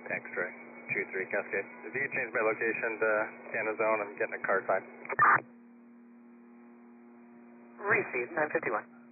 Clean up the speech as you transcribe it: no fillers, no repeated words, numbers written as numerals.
X-ray, 2-3 Cascade. If you could change my location to Canada Zone, I'm getting a card 5. Received, 951.